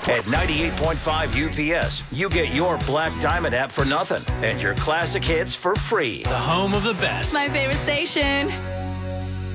At 98.5 UPS, you get your Black Diamond app for nothing and your classic hits for free. The home of the best. My favorite station.